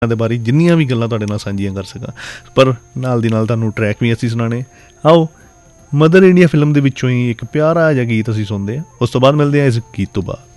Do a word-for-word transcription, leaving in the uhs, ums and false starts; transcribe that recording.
ਦੇ ਬਾਰੇ ਜਿੰਨੀਆਂ ਵੀ ਗੱਲਾਂ ਤੁਹਾਡੇ ਨਾਲ ਸਾਂਝੀਆਂ ਕਰ ਸਕਾਂ, ਪਰ ਨਾਲ ਦੀ ਨਾਲ ਤੁਹਾਨੂੰ ਟਰੈਕ ਵੀ ਅਸੀਂ ਸੁਣਾਉਣੇ। ਆਓ ਮਦਰ ਇੰਡੀਆ ਫਿਲਮ ਦੇ ਵਿੱਚੋਂ ਹੀ ਇੱਕ ਪਿਆਰਾ ਜਿਹਾ ਗੀਤ ਅਸੀਂ ਸੁਣਦੇ ਹਾਂ, ਉਸ ਤੋਂ ਬਾਅਦ ਮਿਲਦੇ ਹਾਂ ਇਸ ਗੀਤ ਤੋਂ ਬਾਅਦ।